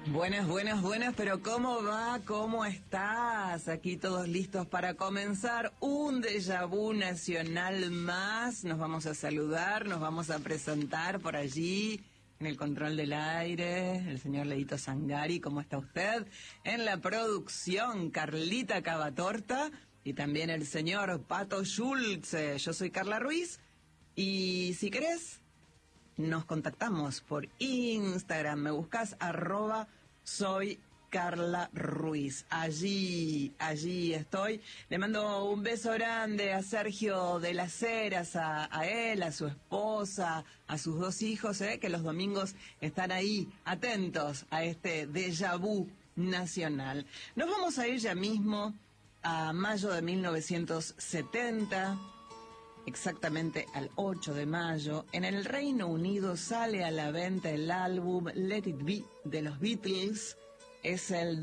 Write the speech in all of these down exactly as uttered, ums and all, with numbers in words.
Buenas, buenas, buenas, pero ¿cómo va? ¿Cómo estás? Aquí todos listos para comenzar un déjà vu nacional más. Nos vamos a saludar, nos vamos a presentar por allí en el control del aire, el señor Leito Sangari, ¿cómo está usted? En la producción, Carlita Cavatorta y también el señor Pato Schulze. Yo soy Carla Ruiz y si querés, nos contactamos por Instagram, me buscas arroba soy Carla Ruiz. Allí, allí estoy. Le mando un beso grande a Sergio de las Heras, a, a él, a su esposa, a sus dos hijos, ¿eh? Que los domingos están ahí, atentos a este déjà vu nacional. Nos vamos a ir ya mismo a mayo de mil novecientos setenta. Exactamente al ocho de mayo, en el Reino Unido sale a la venta el álbum Let It Be de los Beatles. Es el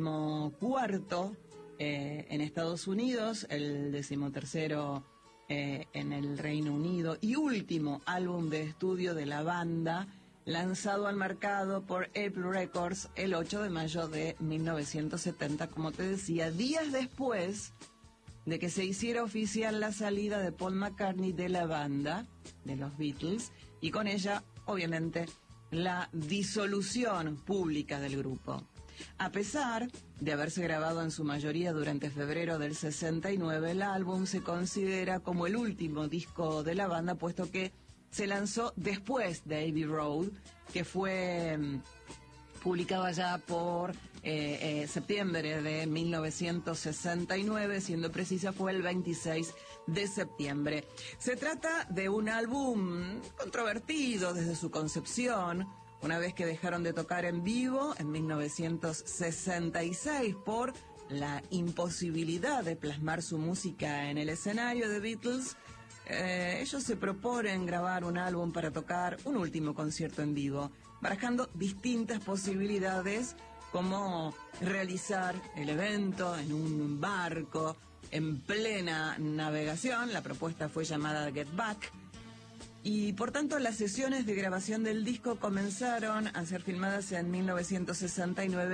decimocuarto eh, en Estados Unidos, el decimotercero eh, en el Reino Unido y último álbum de estudio de la banda, lanzado al mercado por Apple Records el ocho de mayo de mil novecientos setenta, como te decía, días después de que se hiciera oficial la salida de Paul McCartney de la banda, de los Beatles, y con ella, obviamente, la disolución pública del grupo. A pesar de haberse grabado en su mayoría durante febrero del sesenta y nueve, el álbum se considera como el último disco de la banda, puesto que se lanzó después de Abbey Road, que fue publicado allá por eh, eh, septiembre de mil novecientos sesenta y nueve, siendo precisa fue el veintiséis de septiembre. Se trata de un álbum controvertido desde su concepción, una vez que dejaron de tocar en vivo en mil novecientos sesenta y seis por la imposibilidad de plasmar su música en el escenario de Beatles. Eh, ellos se proponen grabar un álbum para tocar un último concierto en vivo, barajando distintas posibilidades como realizar el evento en un barco en plena navegación. La propuesta fue llamada Get Back y por tanto las sesiones de grabación del disco comenzaron a ser filmadas en mil novecientos sesenta y nueve